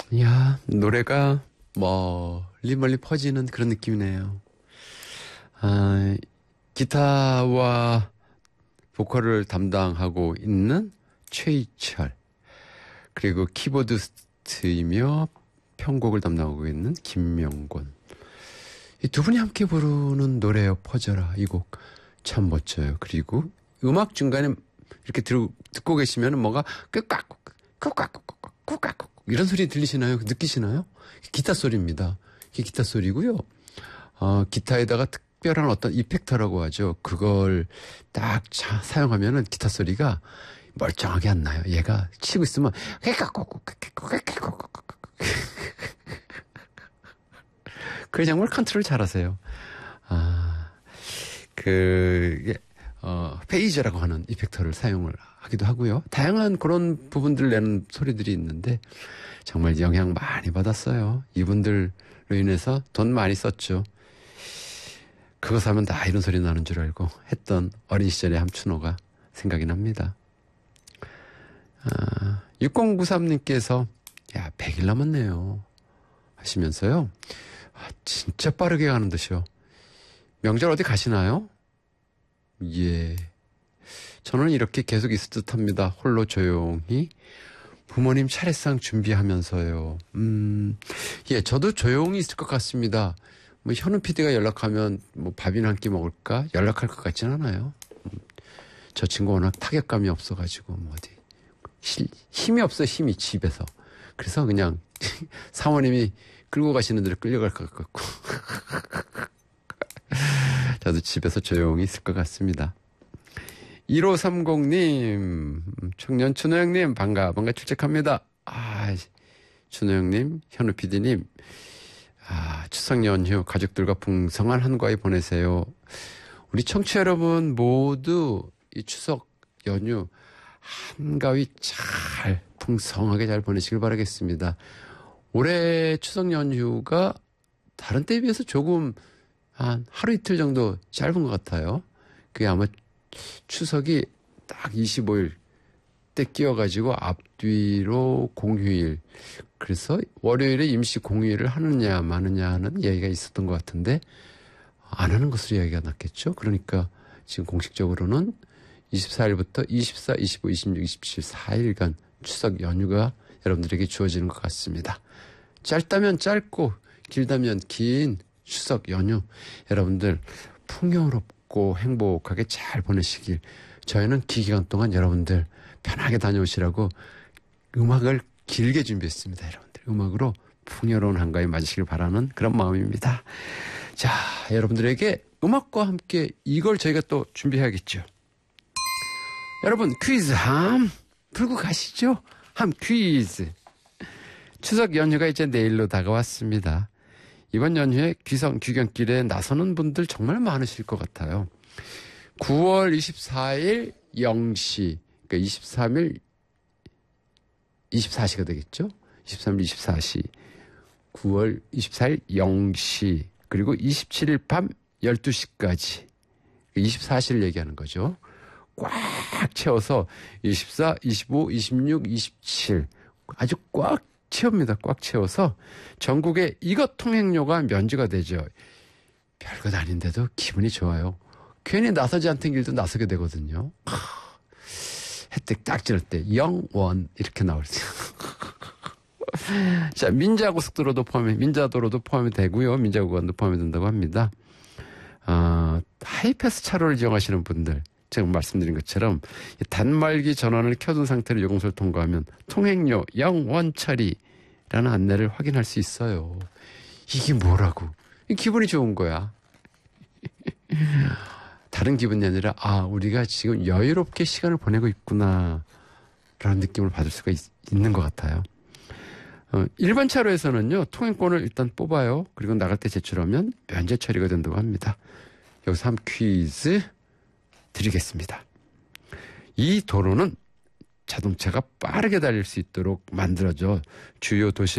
이야, 노래가 멀리 퍼지는 그런 느낌이네요. 기타와 보컬을 담당하고 있는 최희철, 그리고 키보드스트이며 편곡을 담당하고 있는 김명곤. 이 두 분이 함께 부르는 노래요, 퍼져라. 이 곡 참 멋져요. 그리고 음악 중간에 이렇게 듣고 계시면 뭔가 꾹깍꾹깍 이런 소리 들리시나요? 느끼시나요? 기타 소리입니다. 이게 기타 소리고요. 기타에다가 특별한 어떤 이펙터라고 하죠. 그걸 딱 사용하면은 기타 소리가 멀쩡하게 안 나요. 얘가 치고 있으면 그 정말 컨트롤 잘하세요. 페이저라고 하는 이펙터를 사용을 하기도 하고요. 다양한 그런 부분들 내는 소리들이 있는데 정말 영향 많이 받았어요. 이분들로 인해서 돈 많이 썼죠. 그거 사면 다 이런 소리 나는 줄 알고 했던 어린 시절의 함춘호가 생각이 납니다. 6093님께서 야 100일 남았네요 하시면서요. 진짜 빠르게 가는 듯이요. 명절 어디 가시나요? 예. 저는 이렇게 계속 있을 듯 합니다. 홀로 조용히 부모님 차례상 준비하면서요. 예, 저도 조용히 있을 것 같습니다. 현우 PD가 연락하면 밥이나 한 끼 먹을까? 연락할 것 같진 않아요. 저 친구 워낙 타격감이 없어가지고 어디 힘이 없어, 힘이 집에서. 그래서 그냥 사모님이 끌고 가시는 대로 끌려갈 것 같고 저도 집에서 조용히 있을 것 같습니다. 1530님, 청년 준호 형님, 반가 출첵합니다. 준호 형님, 현우 PD님, 추석 연휴 가족들과 풍성한 한가위 보내세요. 우리 청취자 여러분 모두 이 추석 연휴 한가위 잘 풍성하게 잘 보내시길 바라겠습니다. 올해 추석 연휴가 다른 때에 비해서 조금 한 하루 이틀 정도 짧은 것 같아요. 그게 아마 추석이 딱 25일 때 끼어가지고 앞뒤로 공휴일. 그래서 월요일에 임시 공휴일을 하느냐 마느냐 하는 얘기가 있었던 것 같은데 안 하는 것으로 얘기가 났겠죠. 그러니까 지금 공식적으로는 24일부터 24, 25, 26, 27, 4일간 추석 연휴가 여러분들에게 주어지는 것 같습니다. 짧다면 짧고 길다면 긴 추석 연휴 여러분들 풍요롭고 행복하게 잘 보내시길. 저희는 기 기간 동안 여러분들 편하게 다녀오시라고 음악을 길게 준비했습니다. 여러분들 음악으로 풍요로운 한가위 맞으시길 바라는 그런 마음입니다. 자, 여러분들에게 음악과 함께 이걸 저희가 또 준비해야겠죠. 여러분 퀴즈 함 풀고 가시죠. 함 퀴즈. 추석 연휴가 이제 내일로 다가왔습니다. 이번 연휴에 귀경길에 나서는 분들 정말 많으실 것 같아요. 9월 24일 0시, 그러니까 23일 24시가 되겠죠? 23일 24시, 9월 24일 0시, 그리고 27일 밤 12시까지 24시를 얘기하는 거죠. 꽉 채워서 24, 25, 26, 27 아주 꽉 채웁니다. 꽉 채워서 전국에 이것 통행료가 면제가 되죠. 별것 아닌데도 기분이 좋아요. 괜히 나서지 않던 길도 나서게 되거든요. 혜택 딱 지를 때 0원 이렇게 나오죠. 자, 민자고속도로도 민자도로도 포함이 되고요. 민자구간도 포함이 된다고 합니다. 하이패스 차로를 이용하시는 분들, 제가 말씀드린 것처럼 단말기 전원을 켜둔 상태로 요금소를 통과하면 통행료 0원 처리라는 안내를 확인할 수 있어요. 이게 뭐라고? 기분이 좋은 거야. 다른 기분이 아니라 우리가 지금 여유롭게 시간을 보내고 있구나 라는 느낌을 받을 수가 있는 것 같아요. 일반 차로에서는요, 통행권을 일단 뽑아요. 그리고 나갈 때 제출하면 면제 처리가 된다고 합니다. 여기서 한 퀴즈 드리겠습니다. 이 도로는 자동차가 빠르게 달릴 수 있도록 만들어져 주요 도시